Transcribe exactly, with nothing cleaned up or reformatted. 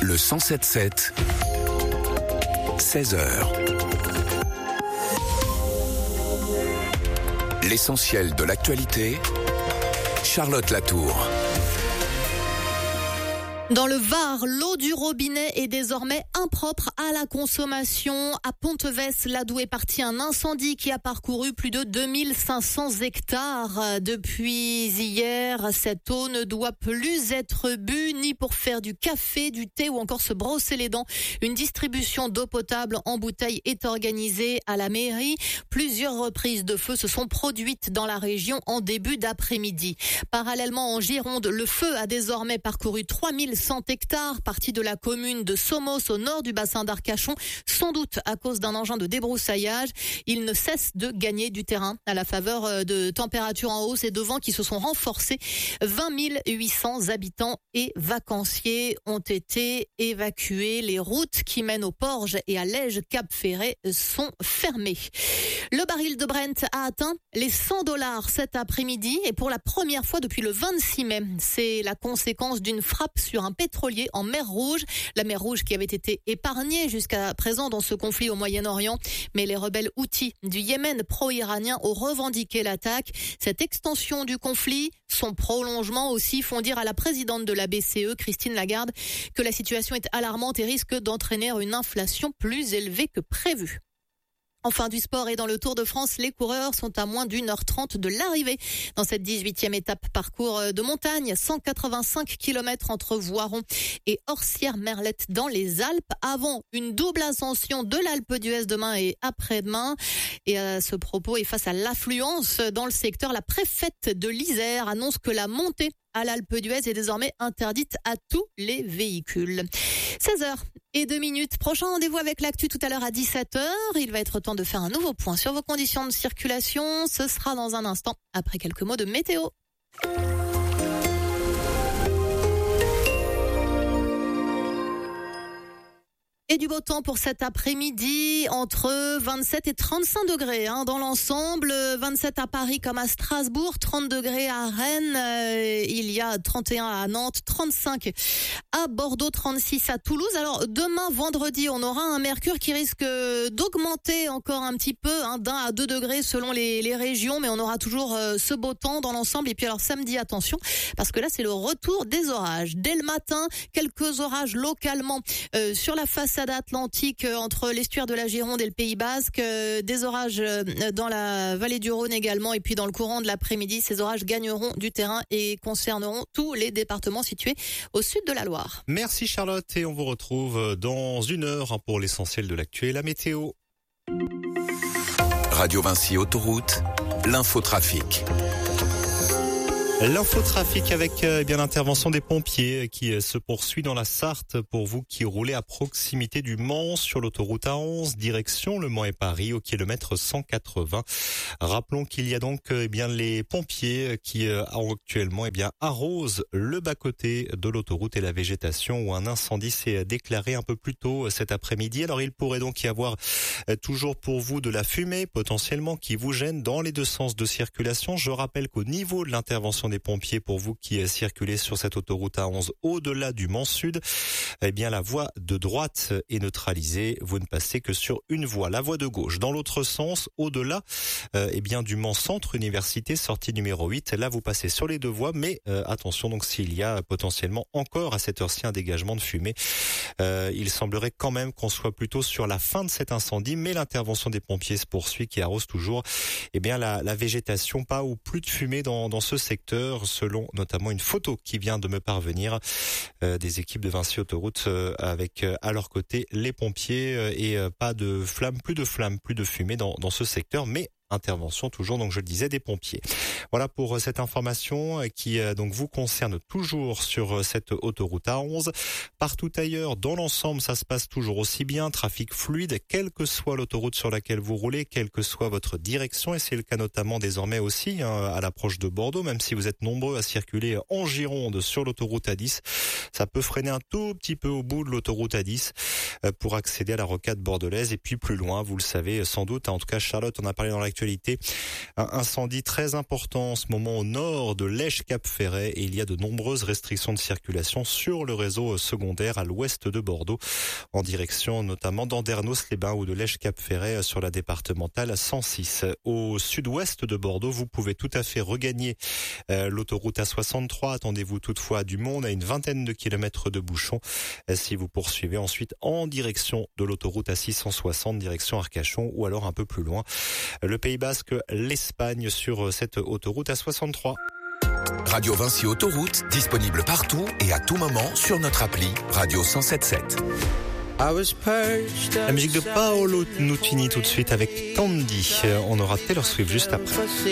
Le cent sept sept, seize heures. L'essentiel de l'actualité, Charlotte Latour. Dans le Var, l'eau du robinet est désormais impropre à la consommation. À Pontevès, l'Adour est parti un incendie qui a parcouru plus de deux mille cinq cents hectares. Depuis hier, cette eau ne doit plus être bue ni pour faire du café, du thé ou encore se brosser les dents. Une distribution d'eau potable en bouteille est organisée à la mairie. Plusieurs reprises de feu se sont produites dans la région en début d'après-midi. Parallèlement, en Gironde, le feu a désormais parcouru trois mille cent hectares, partis de la commune de Somos au nord du bassin d'Arcachon, sans doute à cause d'un engin de débroussaillage. Il ne cesse de gagner du terrain à la faveur de températures en hausse et de vents qui se sont renforcés. vingt mille huit cents habitants et vacanciers ont été évacués. Les routes qui mènent au Porge et à Lège-Cap-Ferret sont fermées. Le baril de Brent a atteint les cent dollars cet après-midi et pour la première fois depuis le vingt-six mai. C'est la conséquence d'une frappe sur un pétrolier en mer Rouge. La mer Rouge qui avait été épargnée jusqu'à présent dans ce conflit au Moyen-Orient. Mais les rebelles houthis du Yémen pro-iranien ont revendiqué l'attaque. Cette extension du conflit, son prolongement aussi, font dire à la présidente de la B C E, Christine Lagarde, que la situation est alarmante et risque d'entraîner une inflation plus élevée que prévu. Enfin, du sport et dans le Tour de France, les coureurs sont à moins d'une heure trente de l'arrivée. Dans cette dix-huitième étape parcours de montagne, cent quatre-vingt-cinq kilomètres entre Voiron et Orsières-Merlette dans les Alpes, avant une double ascension de l'Alpe d'Huez demain et après-demain. Et à ce propos, et face à l'affluence dans le secteur, la préfète de l'Isère annonce que la montée à l'Alpe d'Huez est désormais interdite à tous les véhicules. seize heures et deux minutes. Prochain rendez-vous avec l'actu tout à l'heure à dix-sept heures. Il va être temps de faire un nouveau point sur vos conditions de circulation. Ce sera dans un instant, après quelques mots de météo. Et du beau temps pour cet après-midi, entre vingt-sept et trente-cinq degrés hein, dans l'ensemble. vingt-sept à Paris comme à Strasbourg, trente degrés à Rennes, euh, il y a trente et un à Nantes, trente-cinq à Bordeaux, trente-six à Toulouse. Alors demain, vendredi, on aura un mercure qui risque d'augmenter encore un petit peu, hein, d'un à deux degrés selon les, les régions, mais on aura toujours euh, ce beau temps dans l'ensemble. Et puis alors samedi, attention, parce que là c'est le retour des orages. Dès le matin, quelques orages localement euh, sur la façade atlantique entre l'estuaire de la Gironde et le Pays Basque, des orages dans la vallée du Rhône également, et puis dans le courant de l'après-midi, ces orages gagneront du terrain et concerneront tous les départements situés au sud de la Loire. Merci Charlotte, et on vous retrouve dans une heure pour l'essentiel de l'actu et la météo. Radio Vinci Autoroute, l'infotrafic. L'infotrafic avec eh bien l'intervention des pompiers qui se poursuit dans la Sarthe pour vous qui roulez à proximité du Mans sur l'autoroute A onze, direction Le Mans et Paris au kilomètre cent quatre-vingts. Rappelons qu'il y a donc eh bien les pompiers qui actuellement eh bien arrosent le bas-côté de l'autoroute et la végétation où un incendie s'est déclaré un peu plus tôt cet après-midi. Alors il pourrait donc y avoir toujours pour vous de la fumée potentiellement qui vous gêne dans les deux sens de circulation. Je rappelle qu'au niveau de l'intervention des pompiers pour vous qui circulez sur cette autoroute A onze au-delà du Mans Sud, eh bien la voie de droite est neutralisée, vous ne passez que sur une voie, la voie de gauche. Dans l'autre sens, au-delà euh, eh bien du Mans Centre Université, sortie numéro huit, là vous passez sur les deux voies, mais euh, attention donc s'il y a potentiellement encore à cette heure-ci un dégagement de fumée, euh, il semblerait quand même qu'on soit plutôt sur la fin de cet incendie, mais l'intervention des pompiers se poursuit qui arrose toujours eh bien la, la végétation, pas ou plus de fumée dans, dans ce secteur, selon notamment une photo qui vient de me parvenir euh, des équipes de Vinci Autoroute euh, avec euh, à leur côté les pompiers euh, et euh, pas de flammes, plus de flammes, plus de fumée dans, dans ce secteur, mais intervention toujours, donc je le disais, des pompiers. Voilà pour cette information qui donc vous concerne toujours sur cette autoroute A onze. Partout ailleurs, dans l'ensemble, ça se passe toujours aussi bien. Trafic fluide, quelle que soit l'autoroute sur laquelle vous roulez, quelle que soit votre direction, et c'est le cas notamment désormais aussi hein, à l'approche de Bordeaux, même si vous êtes nombreux à circuler en Gironde sur l'autoroute A dix. Ça peut freiner un tout petit peu au bout de l'autoroute A dix. pour accéder à la rocade bordelaise. Et puis plus loin, vous le savez sans doute, en tout cas Charlotte en a parlé dans l'actualité, un incendie très important en ce moment au nord de Lège-Cap-Ferret et il y a de nombreuses restrictions de circulation sur le réseau secondaire à l'ouest de Bordeaux, en direction notamment d'Andernos-les-Bains ou de Lège-Cap-Ferret sur la départementale cent six. Au sud-ouest de Bordeaux, vous pouvez tout à fait regagner euh, l'autoroute A soixante-trois. Attendez-vous toutefois à du monde, à une vingtaine de kilomètres de bouchons. Euh, si vous poursuivez ensuite en direction de l'autoroute A six cent soixante, direction Arcachon, ou alors un peu plus loin, le Pays Basque, l'Espagne sur cette autoroute A soixante-trois. Radio Vinci Autoroute, disponible partout et à tout moment sur notre appli Radio cent sept sept. La musique de Paolo Nutini tout de suite avec Candy. On aura Taylor Swift juste après.